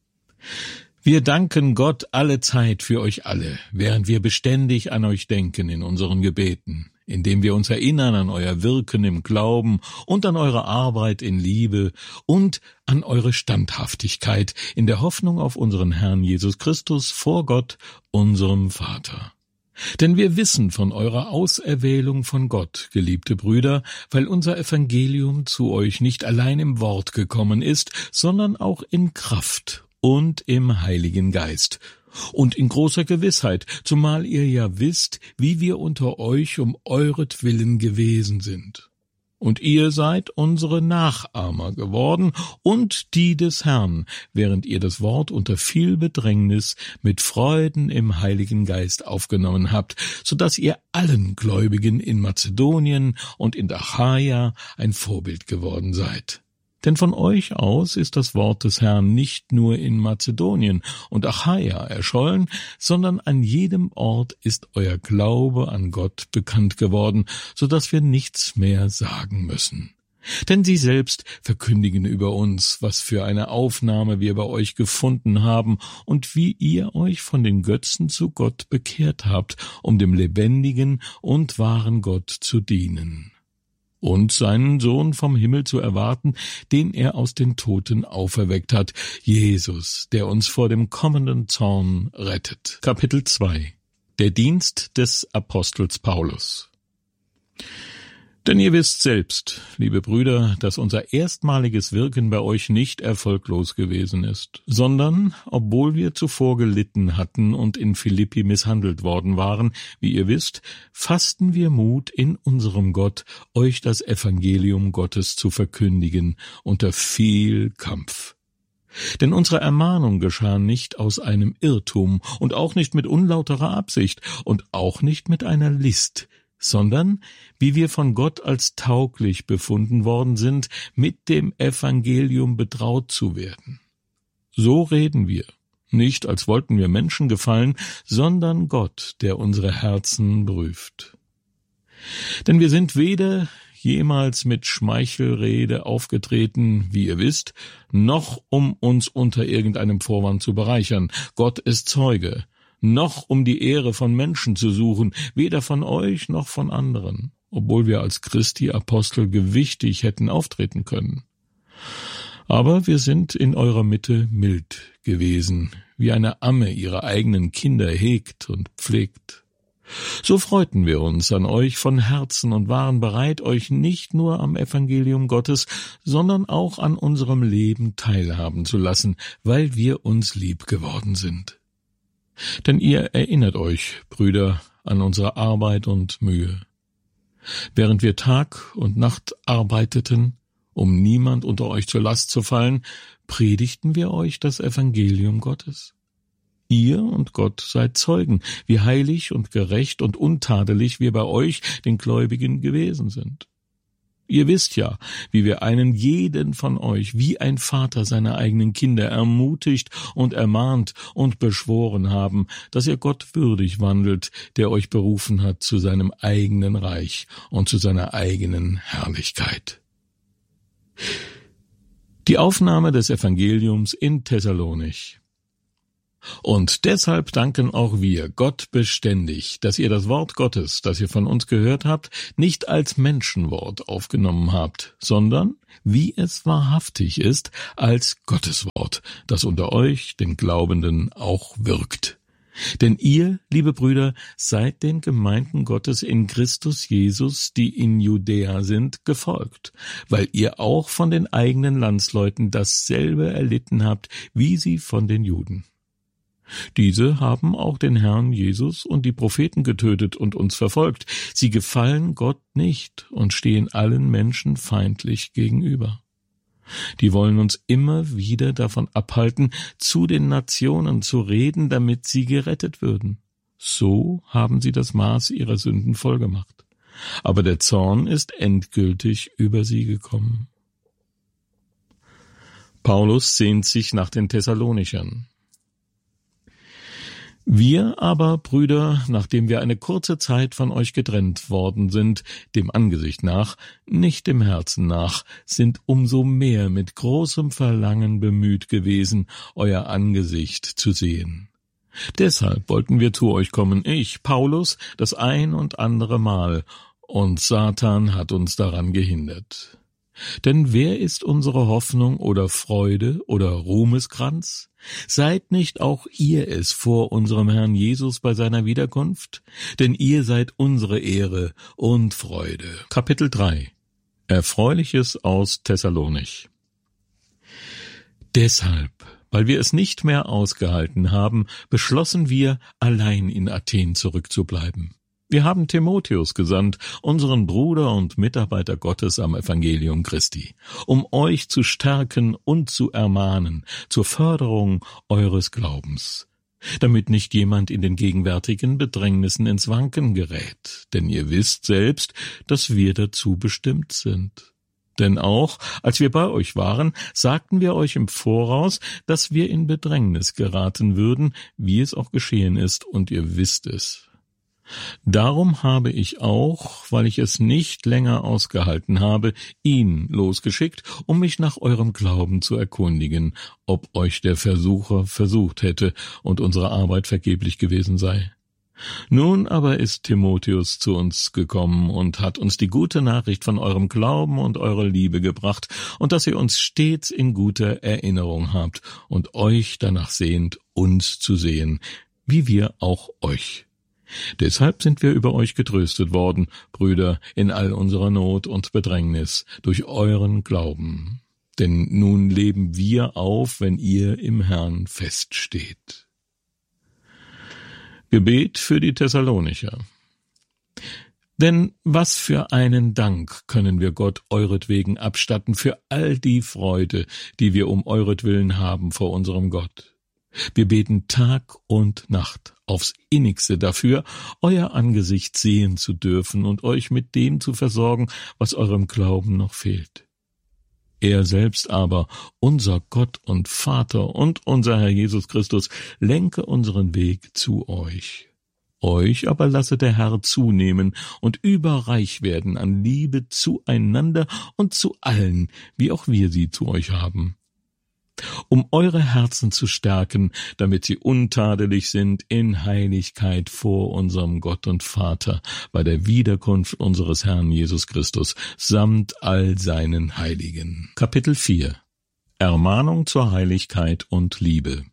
[SPEAKER 1] Wir danken Gott alle Zeit für euch alle, während wir beständig an euch denken in unseren Gebeten, indem wir uns erinnern an euer Wirken im Glauben und an eure Arbeit in Liebe und an eure Standhaftigkeit in der Hoffnung auf unseren Herrn Jesus Christus vor Gott, unserem Vater. Denn wir wissen von eurer Auserwählung von Gott, geliebte Brüder, weil unser Evangelium zu euch nicht allein im Wort gekommen ist, sondern auch in Kraft und im Heiligen Geist und in großer Gewissheit, zumal ihr ja wisst, wie wir unter euch um euretwillen gewesen sind. Und ihr seid unsere Nachahmer geworden und die des Herrn, während ihr das Wort unter viel Bedrängnis mit Freuden im Heiligen Geist aufgenommen habt, so dass ihr allen Gläubigen in Mazedonien und in Achaia ein Vorbild geworden seid. Denn von euch aus ist das Wort des Herrn nicht nur in Mazedonien und Achaia erschollen, sondern an jedem Ort ist euer Glaube an Gott bekannt geworden, so dass wir nichts mehr sagen müssen. Denn sie selbst verkündigen über uns, was für eine Aufnahme wir bei euch gefunden haben und wie ihr euch von den Götzen zu Gott bekehrt habt, um dem lebendigen und wahren Gott zu dienen. Und seinen Sohn vom Himmel zu erwarten, den er aus den Toten auferweckt hat, Jesus, der uns vor dem kommenden Zorn rettet. Kapitel zwei. Der Dienst des Apostels Paulus. Denn ihr wisst selbst, liebe Brüder, dass unser erstmaliges Wirken bei euch nicht erfolglos gewesen ist, sondern, obwohl wir zuvor gelitten hatten und in Philippi misshandelt worden waren, wie ihr wisst, fassten wir Mut in unserem Gott, euch das Evangelium Gottes zu verkündigen, unter viel Kampf. Denn unsere Ermahnung geschah nicht aus einem Irrtum und auch nicht mit unlauterer Absicht und auch nicht mit einer List, sondern wie wir von Gott als tauglich befunden worden sind, mit dem Evangelium betraut zu werden. So reden wir, nicht als wollten wir Menschen gefallen, sondern Gott, der unsere Herzen prüft. Denn wir sind weder jemals mit Schmeichelrede aufgetreten, wie ihr wisst, noch um uns unter irgendeinem Vorwand zu bereichern. Gott ist Zeuge. Noch um die Ehre von Menschen zu suchen, weder von euch noch von anderen, obwohl wir als Christi Apostel gewichtig hätten auftreten können. Aber wir sind in eurer Mitte mild gewesen, wie eine Amme ihre eigenen Kinder hegt und pflegt. So freuten wir uns an euch von Herzen und waren bereit, euch nicht nur am Evangelium Gottes, sondern auch an unserem Leben teilhaben zu lassen, weil wir uns lieb geworden sind. Denn ihr erinnert euch, Brüder, an unsere Arbeit und Mühe. Während wir Tag und Nacht arbeiteten, um niemand unter euch zur Last zu fallen, predigten wir euch das Evangelium Gottes. Ihr und Gott seid Zeugen, wie heilig und gerecht und untadelig wir bei euch, den Gläubigen, gewesen sind. Ihr wisst ja, wie wir einen jeden von euch, wie ein Vater seine eigenen Kinder, ermutigt und ermahnt und beschworen haben, dass ihr Gott würdig wandelt, der euch berufen hat zu seinem eigenen Reich und zu seiner eigenen Herrlichkeit. Die Aufnahme des Evangeliums in Thessalonich. Und deshalb danken auch wir Gott beständig, dass ihr das Wort Gottes, das ihr von uns gehört habt, nicht als Menschenwort aufgenommen habt, sondern, wie es wahrhaftig ist, als Gotteswort, das unter euch, den Glaubenden, auch wirkt. Denn ihr, liebe Brüder, seid den Gemeinden Gottes in Christus Jesus, die in Judäa sind, gefolgt, weil ihr auch von den eigenen Landsleuten dasselbe erlitten habt, wie sie von den Juden. Diese haben auch den Herrn Jesus und die Propheten getötet und uns verfolgt. Sie gefallen Gott nicht und stehen allen Menschen feindlich gegenüber. Die wollen uns immer wieder davon abhalten, zu den Nationen zu reden, damit sie gerettet würden. So haben sie das Maß ihrer Sünden vollgemacht. Aber der Zorn ist endgültig über sie gekommen. Paulus sehnt sich nach den Thessalonichern. Wir aber, Brüder, nachdem wir eine kurze Zeit von euch getrennt worden sind, dem Angesicht nach, nicht dem Herzen nach, sind umso mehr mit großem Verlangen bemüht gewesen, euer Angesicht zu sehen. Deshalb wollten wir zu euch kommen, ich, Paulus, das ein und andere Mal, und Satan hat uns daran gehindert. Denn wer ist unsere Hoffnung oder Freude oder Ruhmeskranz? Seid nicht auch ihr es vor unserem Herrn Jesus bei seiner Wiederkunft? Denn ihr seid unsere Ehre und Freude. Kapitel drei. Erfreuliches aus Thessalonich. Deshalb, weil wir es nicht mehr ausgehalten haben, beschlossen wir, allein in Athen zurückzubleiben. Wir haben Timotheus gesandt, unseren Bruder und Mitarbeiter Gottes am Evangelium Christi, um euch zu stärken und zu ermahnen zur Förderung eures Glaubens, damit nicht jemand in den gegenwärtigen Bedrängnissen ins Wanken gerät, denn ihr wisst selbst, dass wir dazu bestimmt sind. Denn auch, als wir bei euch waren, sagten wir euch im Voraus, dass wir in Bedrängnis geraten würden, wie es auch geschehen ist, und ihr wisst es. Darum habe ich auch, weil ich es nicht länger ausgehalten habe, ihn losgeschickt, um mich nach eurem Glauben zu erkundigen, ob euch der Versucher versucht hätte und unsere Arbeit vergeblich gewesen sei. Nun aber ist Timotheus zu uns gekommen und hat uns die gute Nachricht von eurem Glauben und eurer Liebe gebracht und dass ihr uns stets in guter Erinnerung habt und euch danach sehnt, uns zu sehen, wie wir auch euch. Deshalb sind wir über euch getröstet worden, Brüder, in all unserer Not und Bedrängnis, durch euren Glauben. Denn nun leben wir auf, wenn ihr im Herrn feststeht. Gebet für die Thessalonicher. Denn was für einen Dank können wir Gott euretwegen abstatten für all die Freude, die wir um euretwillen haben vor unserem Gott. Wir beten Tag und Nacht aufs Innigste dafür, euer Angesicht sehen zu dürfen und euch mit dem zu versorgen, was eurem Glauben noch fehlt. Er selbst aber, unser Gott und Vater und unser Herr Jesus Christus, lenke unseren Weg zu euch. Euch aber lasse der Herr zunehmen und überreich werden an Liebe zueinander und zu allen, wie auch wir sie zu euch haben. Um eure Herzen zu stärken, damit sie untadelig sind in Heiligkeit vor unserem Gott und Vater bei der Wiederkunft unseres Herrn Jesus Christus samt all seinen Heiligen. Kapitel vier. Ermahnung zur Heiligkeit und Liebe.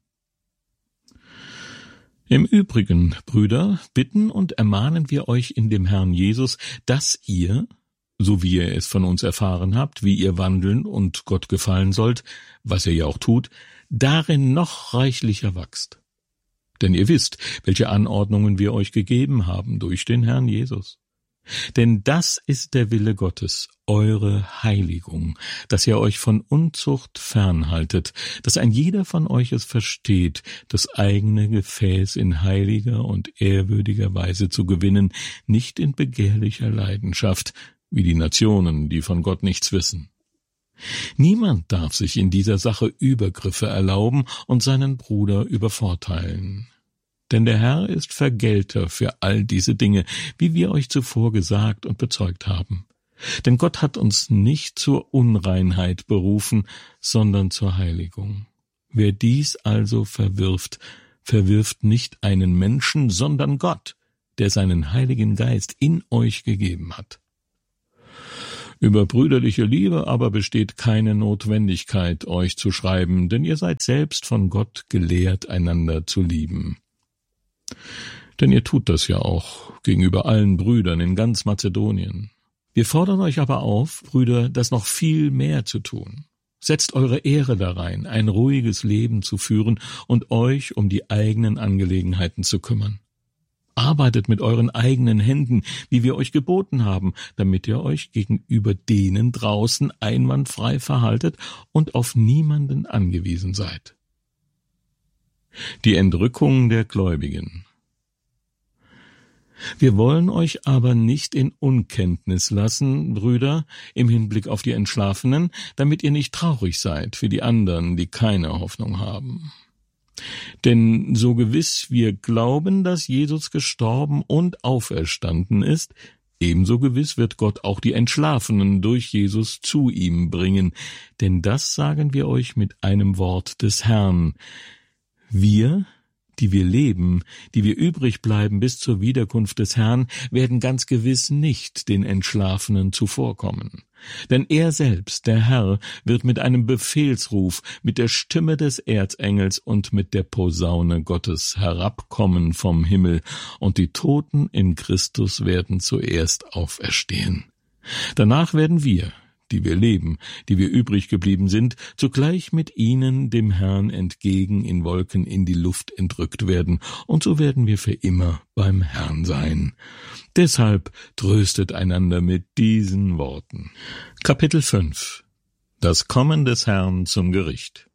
[SPEAKER 1] Im Übrigen, Brüder, bitten und ermahnen wir euch in dem Herrn Jesus, dass ihr, so wie ihr es von uns erfahren habt, wie ihr wandeln und Gott gefallen sollt, was ihr ja auch tut, darin noch reichlicher wachst. Denn ihr wisst, welche Anordnungen wir euch gegeben haben durch den Herrn Jesus. Denn das ist der Wille Gottes, eure Heiligung, dass ihr euch von Unzucht fernhaltet, dass ein jeder von euch es versteht, das eigene Gefäß in heiliger und ehrwürdiger Weise zu gewinnen, nicht in begehrlicher Leidenschaft, wie die Nationen, die von Gott nichts wissen. Niemand darf sich in dieser Sache Übergriffe erlauben und seinen Bruder übervorteilen. Denn der Herr ist Vergelter für all diese Dinge, wie wir euch zuvor gesagt und bezeugt haben. Denn Gott hat uns nicht zur Unreinheit berufen, sondern zur Heiligung. Wer dies also verwirft, verwirft nicht einen Menschen, sondern Gott, der seinen Heiligen Geist in euch gegeben hat. Über brüderliche Liebe aber besteht keine Notwendigkeit, euch zu schreiben, denn ihr seid selbst von Gott gelehrt, einander zu lieben. Denn ihr tut das ja auch gegenüber allen Brüdern in ganz Mazedonien. Wir fordern euch aber auf, Brüder, das noch viel mehr zu tun. Setzt eure Ehre darein, ein ruhiges Leben zu führen und euch um die eigenen Angelegenheiten zu kümmern. Arbeitet mit euren eigenen Händen, wie wir euch geboten haben, damit ihr euch gegenüber denen draußen einwandfrei verhaltet und auf niemanden angewiesen seid. Die Entrückung der Gläubigen. Wir wollen euch aber nicht in Unkenntnis lassen, Brüder, im Hinblick auf die Entschlafenen, damit ihr nicht traurig seid für die anderen, die keine Hoffnung haben. Denn so gewiss wir glauben, dass Jesus gestorben und auferstanden ist, ebenso gewiss wird Gott auch die Entschlafenen durch Jesus zu ihm bringen. Denn das sagen wir euch mit einem Wort des Herrn. Wir, die wir leben, die wir übrig bleiben bis zur Wiederkunft des Herrn, werden ganz gewiss nicht den Entschlafenen zuvorkommen. Denn er selbst, der Herr, wird mit einem Befehlsruf, mit der Stimme des Erzengels und mit der Posaune Gottes herabkommen vom Himmel, und die Toten in Christus werden zuerst auferstehen. Danach werden wir, die wir leben, die wir übrig geblieben sind, zugleich mit ihnen dem Herrn entgegen in Wolken in die Luft entrückt werden, und so werden wir für immer beim Herrn sein. Deshalb tröstet einander mit diesen Worten. Kapitel fünf. Das Kommen des Herrn zum Gericht.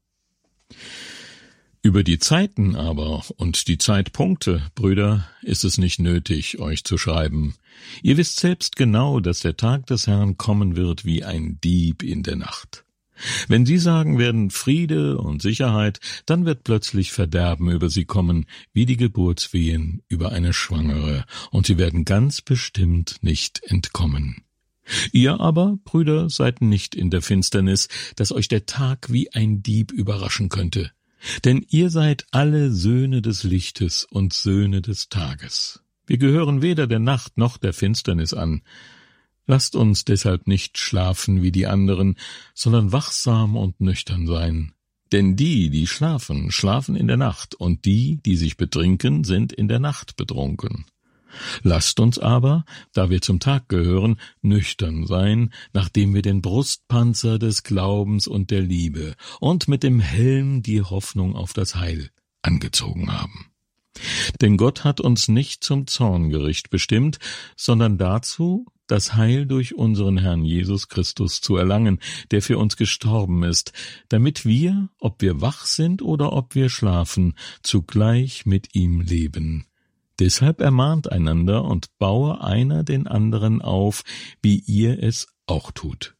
[SPEAKER 1] Über die Zeiten aber und die Zeitpunkte, Brüder, ist es nicht nötig, euch zu schreiben. Ihr wisst selbst genau, dass der Tag des Herrn kommen wird wie ein Dieb in der Nacht. Wenn sie sagen werden Friede und Sicherheit, dann wird plötzlich Verderben über sie kommen, wie die Geburtswehen über eine Schwangere, und sie werden ganz bestimmt nicht entkommen. Ihr aber, Brüder, seid nicht in der Finsternis, dass euch der Tag wie ein Dieb überraschen könnte. Denn ihr seid alle Söhne des Lichtes und Söhne des Tages. Wir gehören weder der Nacht noch der Finsternis an. Lasst uns deshalb nicht schlafen wie die anderen, sondern wachsam und nüchtern sein. Denn die, die schlafen, schlafen in der Nacht, und die, die sich betrinken, sind in der Nacht betrunken. Lasst uns aber, da wir zum Tag gehören, nüchtern sein, nachdem wir den Brustpanzer des Glaubens und der Liebe und mit dem Helm die Hoffnung auf das Heil angezogen haben. Denn Gott hat uns nicht zum Zorngericht bestimmt, sondern dazu, das Heil durch unseren Herrn Jesus Christus zu erlangen, der für uns gestorben ist, damit wir, ob wir wach sind oder ob wir schlafen, zugleich mit ihm leben. Deshalb ermahnt einander und baue einer den anderen auf, wie ihr es auch tut.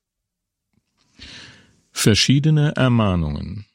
[SPEAKER 1] Verschiedene Ermahnungen.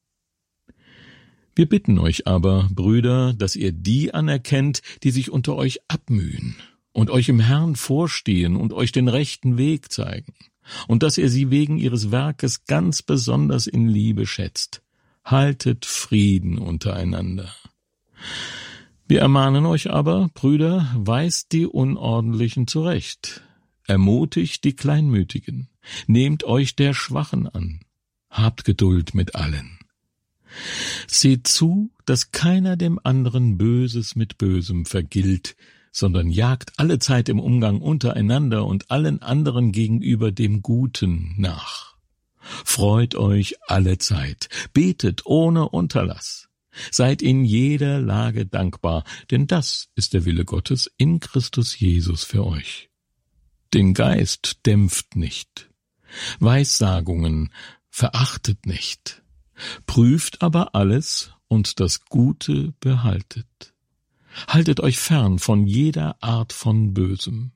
[SPEAKER 1] Wir bitten euch aber, Brüder, dass ihr die anerkennt, die sich unter euch abmühen und euch im Herrn vorstehen und euch den rechten Weg zeigen, und dass ihr sie wegen ihres Werkes ganz besonders in Liebe schätzt. Haltet Frieden untereinander. Wir ermahnen euch aber, Brüder, weist die Unordentlichen zurecht, ermutigt die Kleinmütigen, nehmt euch der Schwachen an, habt Geduld mit allen. Seht zu, dass keiner dem anderen Böses mit Bösem vergilt, sondern jagt allezeit im Umgang untereinander und allen anderen gegenüber dem Guten nach. Freut euch allezeit, betet ohne Unterlass. Seid in jeder Lage dankbar, denn das ist der Wille Gottes in Christus Jesus für euch. Den Geist dämpft nicht, Weissagungen verachtet nicht, prüft aber alles und das Gute behaltet. Haltet euch fern von jeder Art von Bösem.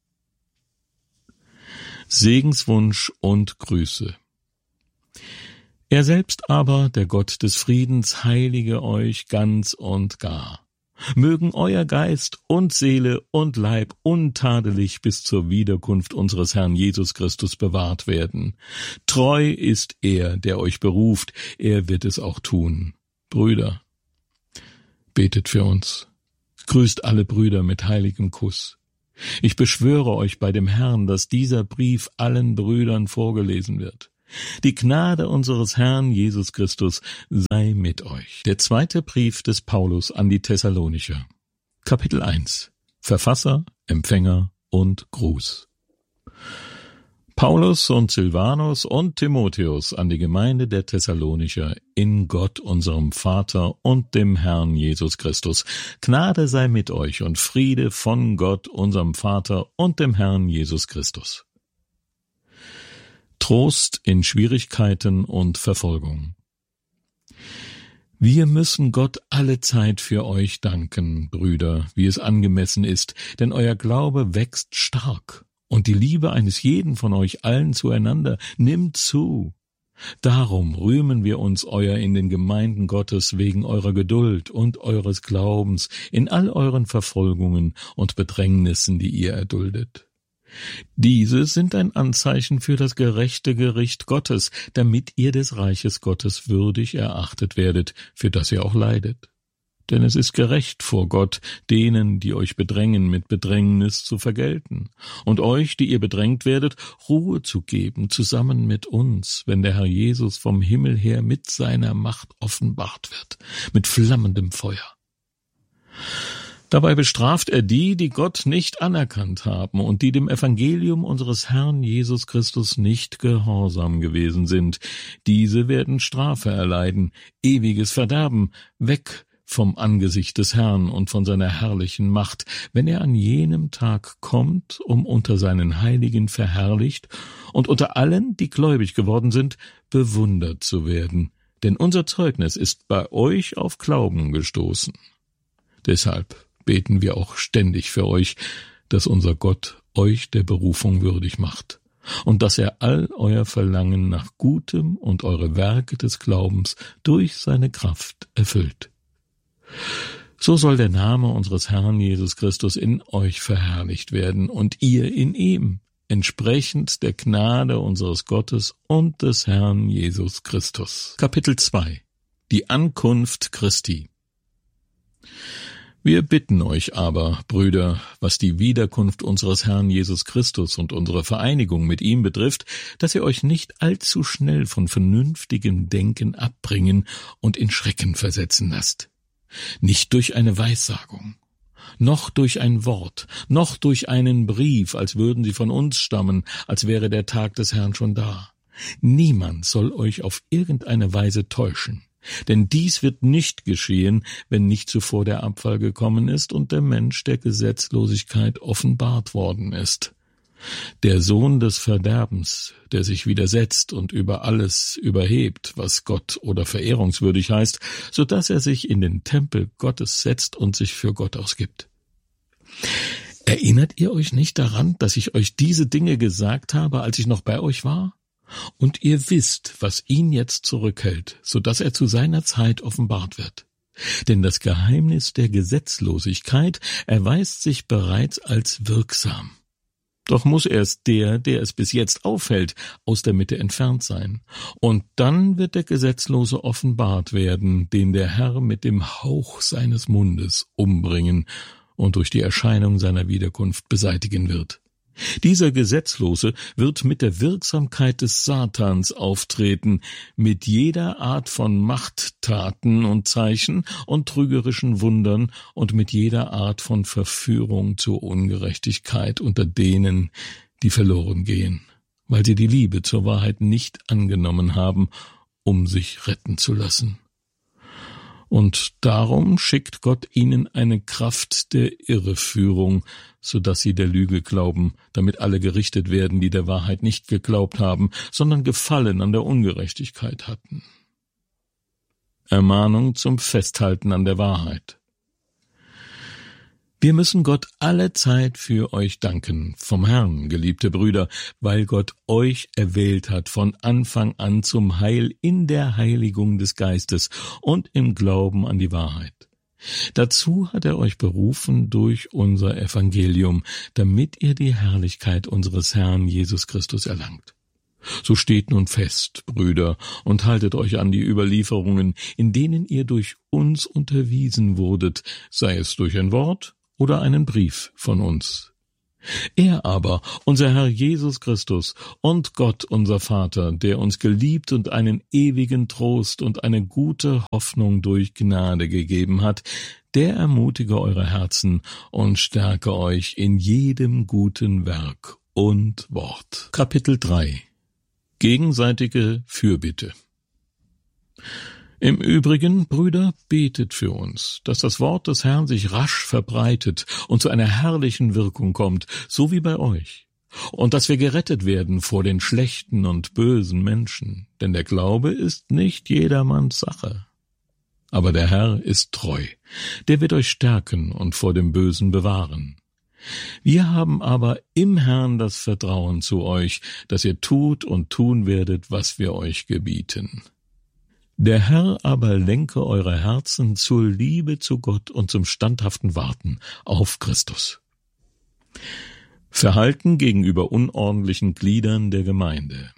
[SPEAKER 1] Segenswunsch und Grüße. Er selbst aber, der Gott des Friedens, heilige euch ganz und gar. Mögen euer Geist und Seele und Leib untadelig bis zur Wiederkunft unseres Herrn Jesus Christus bewahrt werden. Treu ist er, der euch beruft, er wird es auch tun. Brüder, Betet für uns. Grüßt alle Brüder mit heiligem Kuss. Ich beschwöre euch bei dem Herrn, dass dieser Brief allen Brüdern vorgelesen wird. Die Gnade unseres Herrn Jesus Christus sei mit euch. Der zweite Brief des Paulus an die Thessalonicher. Kapitel eins. Verfasser, Empfänger und Gruß. Paulus und Silvanus und Timotheus an die Gemeinde der Thessalonicher in Gott unserem Vater und dem Herrn Jesus Christus. Gnade sei mit euch und Friede von Gott unserem Vater und dem Herrn Jesus Christus. Trost in Schwierigkeiten und Verfolgung. Wir müssen Gott alle Zeit für euch danken, Brüder, wie es angemessen ist, denn euer Glaube wächst stark. Und die Liebe eines jeden von euch allen zueinander nimmt zu. Darum rühmen wir uns euer in den Gemeinden Gottes wegen eurer Geduld und eures Glaubens in all euren Verfolgungen und Bedrängnissen, die ihr erduldet. Diese sind ein Anzeichen für das gerechte Gericht Gottes, damit ihr des Reiches Gottes würdig erachtet werdet, für das ihr auch leidet. Denn es ist gerecht vor Gott, denen, die euch bedrängen, mit Bedrängnis zu vergelten, und euch, die ihr bedrängt werdet, Ruhe zu geben, zusammen mit uns, wenn der Herr Jesus vom Himmel her mit seiner Macht offenbart wird, mit flammendem Feuer. Dabei bestraft er die, die Gott nicht anerkannt haben und die dem Evangelium unseres Herrn Jesus Christus nicht gehorsam gewesen sind. Diese werden Strafe erleiden, ewiges Verderben, weg vom Angesicht des Herrn und von seiner herrlichen Macht, wenn er an jenem Tag kommt, um unter seinen Heiligen verherrlicht und unter allen, die gläubig geworden sind, bewundert zu werden. Denn unser Zeugnis ist bei euch auf Glauben gestoßen. Deshalb beten wir auch ständig für euch, dass unser Gott euch der Berufung würdig macht und dass er all euer Verlangen nach Gutem und eure Werke des Glaubens durch seine Kraft erfüllt. So soll der Name unseres Herrn Jesus Christus in euch verherrlicht werden und ihr in ihm, entsprechend der Gnade unseres Gottes und des Herrn Jesus Christus. Kapitel zwei. Die Ankunft Christi. Wir bitten euch aber, Brüder, was die Wiederkunft unseres Herrn Jesus Christus und unsere Vereinigung mit ihm betrifft, dass ihr euch nicht allzu schnell von vernünftigem Denken abbringen und in Schrecken versetzen lasst. Nicht durch eine Weissagung, noch durch ein Wort, noch durch einen Brief, als würden sie von uns stammen, als wäre der Tag des Herrn schon da. Niemand soll euch auf irgendeine Weise täuschen, denn dies wird nicht geschehen, wenn nicht zuvor der Abfall gekommen ist und der Mensch der Gesetzlosigkeit offenbart worden ist. Der Sohn des Verderbens, der sich widersetzt und über alles überhebt, was Gott oder verehrungswürdig heißt, so dass er sich in den Tempel Gottes setzt und sich für Gott ausgibt. Erinnert ihr euch nicht daran, dass ich euch diese Dinge gesagt habe, als ich noch bei euch war? Und ihr wisst, was ihn jetzt zurückhält, so dass er zu seiner Zeit offenbart wird. Denn das Geheimnis der Gesetzlosigkeit erweist sich bereits als wirksam. Doch muss erst der, der es bis jetzt aufhält, aus der Mitte entfernt sein. Und dann wird der Gesetzlose offenbart werden, den der Herr mit dem Hauch seines Mundes umbringen und durch die Erscheinung seiner Wiederkunft beseitigen wird. Dieser Gesetzlose wird mit der Wirksamkeit des Satans auftreten, mit jeder Art von Machttaten und Zeichen und trügerischen Wundern und mit jeder Art von Verführung zur Ungerechtigkeit unter denen, die verloren gehen, weil sie die Liebe zur Wahrheit nicht angenommen haben, um sich retten zu lassen. Und darum schickt Gott ihnen eine Kraft der Irreführung, so dass sie der Lüge glauben, damit alle gerichtet werden, die der Wahrheit nicht geglaubt haben, sondern Gefallen an der Ungerechtigkeit hatten. Ermahnung zum Festhalten an der Wahrheit. Wir müssen Gott alle Zeit für euch danken, vom Herrn, geliebte Brüder, weil Gott euch erwählt hat von Anfang an zum Heil in der Heiligung des Geistes und im Glauben an die Wahrheit. Dazu hat er euch berufen durch unser Evangelium, damit ihr die Herrlichkeit unseres Herrn Jesus Christus erlangt. So steht nun fest, Brüder, und haltet euch an die Überlieferungen, in denen ihr durch uns unterwiesen wurdet, sei es durch ein Wort oder einen Brief von uns. Er aber, unser Herr Jesus Christus und Gott unser Vater, der uns geliebt und einen ewigen Trost und eine gute Hoffnung durch Gnade gegeben hat, der ermutige eure Herzen und stärke euch in jedem guten Werk und Wort. Kapitel drei. Gegenseitige Fürbitte. Im Übrigen, Brüder, betet für uns, dass das Wort des Herrn sich rasch verbreitet und zu einer herrlichen Wirkung kommt, so wie bei euch, und dass wir gerettet werden vor den schlechten und bösen Menschen, denn der Glaube ist nicht jedermanns Sache. Aber der Herr ist treu, der wird euch stärken und vor dem Bösen bewahren. Wir haben aber im Herrn das Vertrauen zu euch, dass ihr tut und tun werdet, was wir euch gebieten. Der Herr aber lenke eure Herzen zur Liebe zu Gott und zum standhaften Warten auf Christus. Verhalten gegenüber unordentlichen Gliedern der Gemeinde.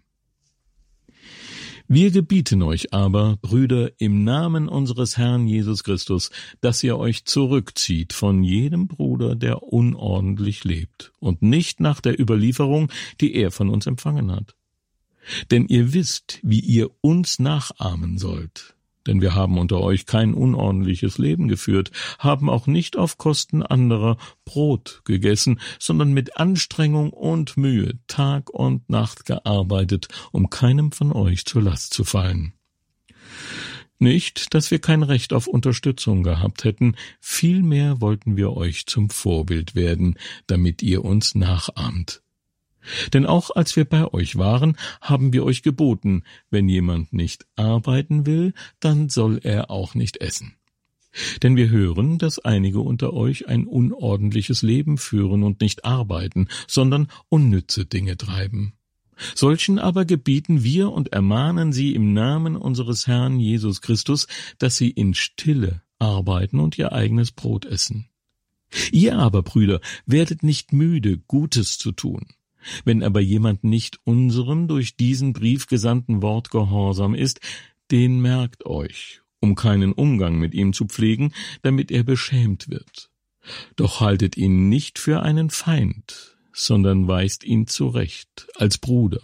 [SPEAKER 1] Wir gebieten euch aber, Brüder, im Namen unseres Herrn Jesus Christus, dass ihr euch zurückzieht von jedem Bruder, der unordentlich lebt, und nicht nach der Überlieferung, die er von uns empfangen hat. Denn ihr wisst, wie ihr uns nachahmen sollt. Denn wir haben unter euch kein unordentliches Leben geführt, haben auch nicht auf Kosten anderer Brot gegessen, sondern mit Anstrengung und Mühe Tag und Nacht gearbeitet, um keinem von euch zur Last zu fallen. Nicht, dass wir kein Recht auf Unterstützung gehabt hätten, vielmehr wollten wir euch zum Vorbild werden, damit ihr uns nachahmt. Denn auch als wir bei euch waren, haben wir euch geboten, wenn jemand nicht arbeiten will, dann soll er auch nicht essen. Denn wir hören, dass einige unter euch ein unordentliches Leben führen und nicht arbeiten, sondern unnütze Dinge treiben. Solchen aber gebieten wir und ermahnen sie im Namen unseres Herrn Jesus Christus, dass sie in Stille arbeiten und ihr eigenes Brot essen. Ihr aber, Brüder, werdet nicht müde, Gutes zu tun. Wenn aber jemand nicht unserem durch diesen Brief gesandten Wort gehorsam ist, den merkt euch, um keinen Umgang mit ihm zu pflegen, damit er beschämt wird. Doch haltet ihn nicht für einen Feind, sondern weist ihn zurecht als Bruder.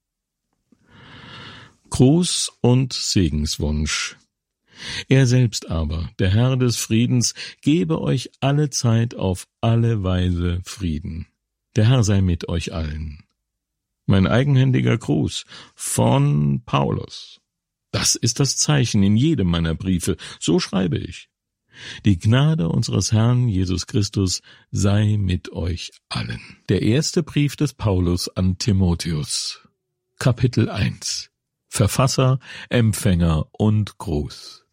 [SPEAKER 1] Gruß und Segenswunsch. Er selbst aber, der Herr des Friedens, gebe euch alle Zeit auf alle Weise Frieden. Der Herr sei mit euch allen. Mein eigenhändiger Gruß von Paulus. Das ist das Zeichen in jedem meiner Briefe, so schreibe ich. Die Gnade unseres Herrn Jesus Christus sei mit euch allen. Der erste Brief des Paulus an Timotheus. Kapitel eins. Verfasser, Empfänger und Gruß.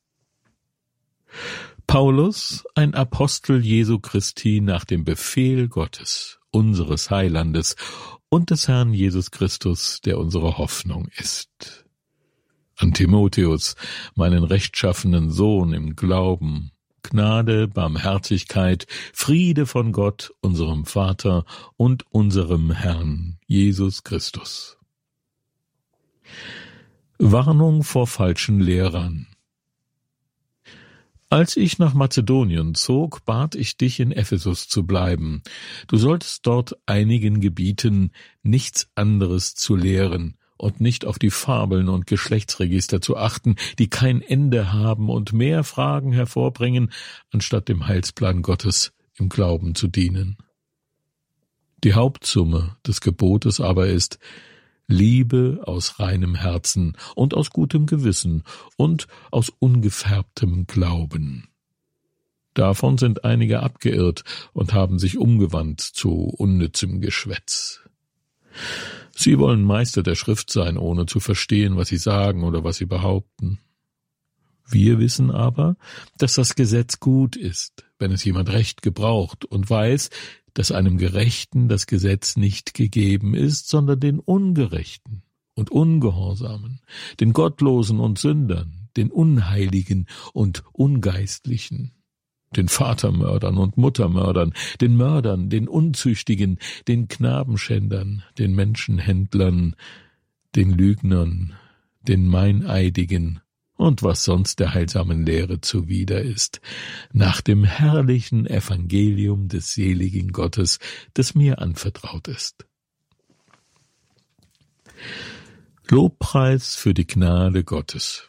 [SPEAKER 1] Paulus, ein Apostel Jesu Christi nach dem Befehl Gottes, unseres Heilandes und des Herrn Jesus Christus, der unsere Hoffnung ist. An Timotheus, meinen rechtschaffenen Sohn im Glauben, Gnade, Barmherzigkeit, Friede von Gott, unserem Vater und unserem Herrn Jesus Christus. Warnung vor falschen Lehrern. Als ich nach Mazedonien zog, bat ich dich, in Ephesus zu bleiben. Du solltest dort einigen gebieten, nichts anderes zu lehren und nicht auf die Fabeln und Geschlechtsregister zu achten, die kein Ende haben und mehr Fragen hervorbringen, anstatt dem Heilsplan Gottes im Glauben zu dienen. Die Hauptsumme des Gebotes aber ist Liebe aus reinem Herzen und aus gutem Gewissen und aus ungefärbtem Glauben. Davon sind einige abgeirrt und haben sich umgewandt zu unnützem Geschwätz. Sie wollen Meister der Schrift sein, ohne zu verstehen, was sie sagen oder was sie behaupten. Wir wissen aber, dass das Gesetz gut ist, wenn es jemand recht gebraucht und weiß, dass einem Gerechten das Gesetz nicht gegeben ist, sondern den Ungerechten und Ungehorsamen, den Gottlosen und Sündern, den Unheiligen und Ungeistlichen, den Vatermördern und Muttermördern, den Mördern, den Unzüchtigen, den Knabenschändern, den Menschenhändlern, den Lügnern, den Meineidigen und was sonst der heilsamen Lehre zuwider ist, nach dem herrlichen Evangelium des seligen Gottes, das mir anvertraut ist. Lobpreis für die Gnade Gottes.